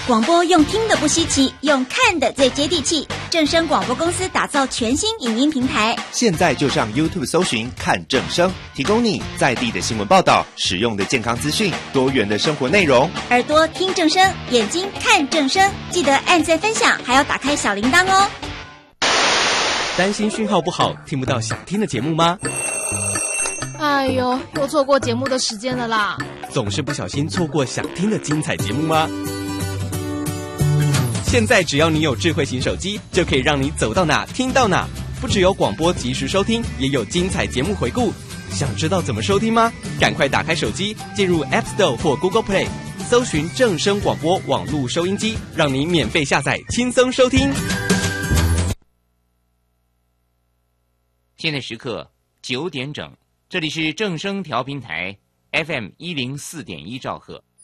广播用听的不稀奇，用看的最接地气。正声广播公司打造全新影音平台， 现在就上 YouTube 搜寻看正声，提供你在地的新闻报道、实用的健康资讯、多元的生活内容。 耳朵听正声，眼睛看正声，记得按赞分享，还要打开小铃铛哦。 担心讯号不好，听不到想听的节目吗？ 哎呦，又错过节目的时间了啦！ 总是不小心错过想听的精彩节目吗？现在只要你有智慧型手机，就可以让你走到哪听到哪。不只有广播及时收听，也有精彩节目回顾。想知道怎么收听吗？赶快打开手机，进入 App Store 或 Google Play， 搜寻正声广播网络收音机，让你免费下载，轻松收听。 现在时刻9点整，这里是正声调频台 FM104.1兆赫。